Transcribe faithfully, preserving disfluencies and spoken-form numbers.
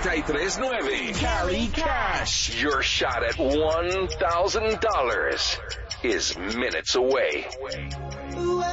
noventa y tres nueve. Cali Cash. Your shot at one thousand dollars is minutes away.